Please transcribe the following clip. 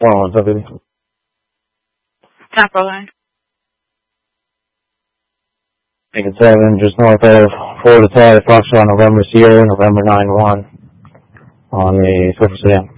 What's up, baby? Temple line. Taking 7, just north of Florida Tide, Foxtrot, November Sierra, November 9-1 on the Silver Sedan.